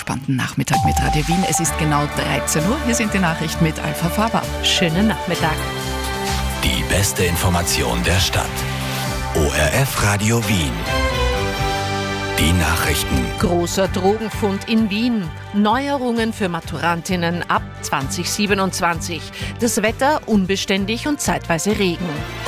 entspannten Nachmittag mit Radio Wien. Es ist genau 13 Uhr. Hier sind die Nachrichten mit Alpha Faber. Schönen Nachmittag. Die beste Information der Stadt. ORF Radio Wien. Die Nachrichten. Großer Drogenfund in Wien. Neuerungen für Maturantinnen ab 2027. Das Wetter unbeständig und zeitweise Regen.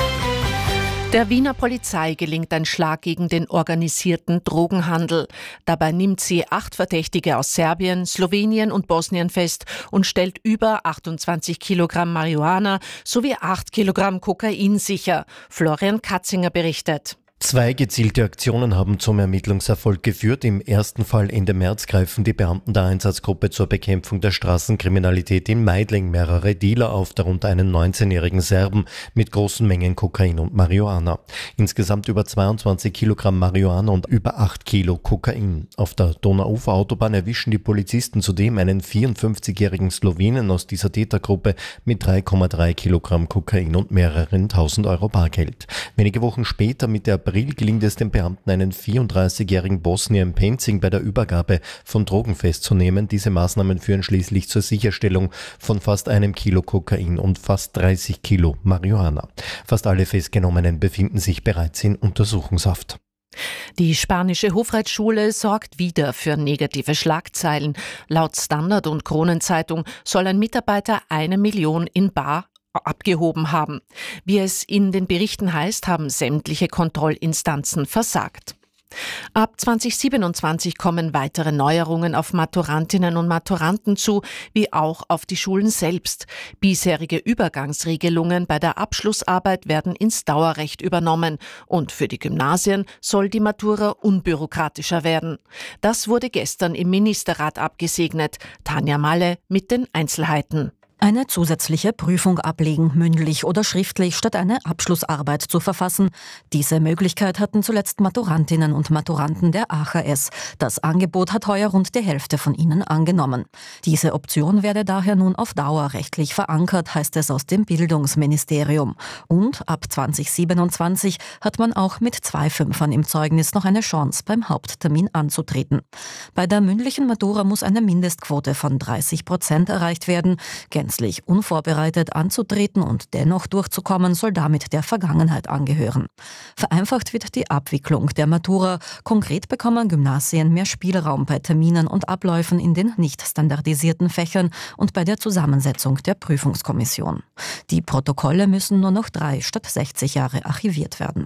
Der Wiener Polizei gelingt ein Schlag gegen den organisierten Drogenhandel. Dabei nimmt sie 8 Verdächtige aus Serbien, Slowenien und Bosnien fest und stellt über 28 Kilogramm Marihuana sowie 8 Kilogramm Kokain sicher. Florian Katzinger berichtet. 2 gezielte Aktionen haben zum Ermittlungserfolg geführt. Im ersten Fall Ende März greifen die Beamten der Einsatzgruppe zur Bekämpfung der Straßenkriminalität in Meidling mehrere Dealer auf, darunter einen 19-jährigen Serben mit großen Mengen Kokain und Marihuana. Insgesamt über 22 Kilogramm Marihuana und über 8 Kilo Kokain. Auf der Donauuferautobahn erwischen die Polizisten zudem einen 54-jährigen Slowenen aus dieser Tätergruppe mit 3,3 Kilogramm Kokain und mehreren 1000 Euro Bargeld. Wenige Wochen später, Mitte April, gelingt es den Beamten, einen 34-jährigen Bosnier in Penzing bei der Übergabe von Drogen festzunehmen. Diese Maßnahmen führen schließlich zur Sicherstellung von fast 1 Kilo Kokain und fast 30 Kilo Marihuana. Fast alle Festgenommenen befinden sich bereits in Untersuchungshaft. Die spanische Hofreitschule sorgt wieder für negative Schlagzeilen. Laut Standard und Kronenzeitung soll ein Mitarbeiter 1 Million in bar abgehoben haben. Wie es in den Berichten heißt, haben sämtliche Kontrollinstanzen versagt. Ab 2027 kommen weitere Neuerungen auf Maturantinnen und Maturanten zu, wie auch auf die Schulen selbst. Bisherige Übergangsregelungen bei der Abschlussarbeit werden ins Dauerrecht übernommen und für die Gymnasien soll die Matura unbürokratischer werden. Das wurde gestern im Ministerrat abgesegnet. Tanja Malle mit den Einzelheiten. Eine zusätzliche Prüfung ablegen, mündlich oder schriftlich, statt eine Abschlussarbeit zu verfassen. Diese Möglichkeit hatten zuletzt Maturantinnen und Maturanten der AHS. Das Angebot hat heuer rund die Hälfte von ihnen angenommen. Diese Option werde daher nun auf Dauer rechtlich verankert, heißt es aus dem Bildungsministerium. Und ab 2027 hat man auch mit 2 Fünfern im Zeugnis noch eine Chance, beim Haupttermin anzutreten. Bei der mündlichen Matura muss eine Mindestquote von 30% erreicht werden. Gänzlich unvorbereitet anzutreten und dennoch durchzukommen, soll damit der Vergangenheit angehören. Vereinfacht wird die Abwicklung der Matura. Konkret bekommen Gymnasien mehr Spielraum bei Terminen und Abläufen in den nicht standardisierten Fächern und bei der Zusammensetzung der Prüfungskommission. Die Protokolle müssen nur noch 3 statt 60 Jahre archiviert werden.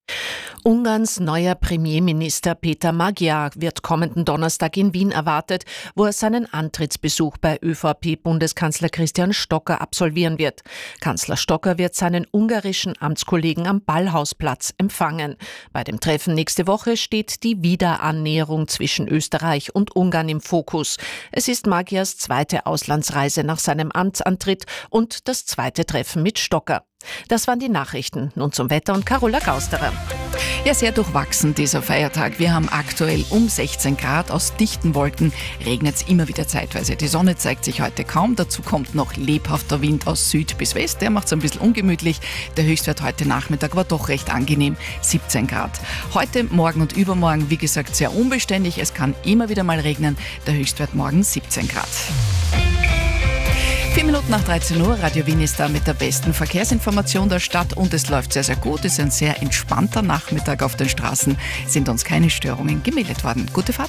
Ungarns neuer Premierminister Peter Magyar wird kommenden Donnerstag in Wien erwartet, wo er seinen Antrittsbesuch bei ÖVP-Bundeskanzler Christian Stocker absolvieren wird. Kanzler Stocker wird seinen ungarischen Amtskollegen am Ballhausplatz empfangen. Bei dem Treffen nächste Woche steht die Wiederannäherung zwischen Österreich und Ungarn im Fokus. Es ist Magyars 2. Auslandsreise nach seinem Amtsantritt und das 2. Treffen mit Stocker. Das waren die Nachrichten. Nun zum Wetter und Carola Gausterer. Ja, sehr durchwachsen dieser Feiertag. Wir haben aktuell um 16 Grad. Aus dichten Wolken regnet es immer wieder zeitweise. Die Sonne zeigt sich heute kaum. Dazu kommt noch lebhafter Wind aus Süd bis West. Der macht es ein bisschen ungemütlich. Der Höchstwert heute Nachmittag war doch recht angenehm, 17 Grad. Heute, morgen und übermorgen, wie gesagt, sehr unbeständig. Es kann immer wieder mal regnen. Der Höchstwert morgen 17 Grad. 4 Minuten nach 13 Uhr, Radio Wien ist da mit der besten Verkehrsinformation der Stadt und es läuft sehr, sehr gut. Es ist ein sehr entspannter Nachmittag auf den Straßen, sind uns keine Störungen gemeldet worden. Gute Fahrt.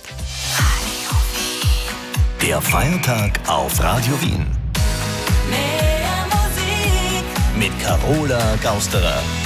Der Feiertag auf Radio Wien. Mehr Musik mit Carola Gausterer.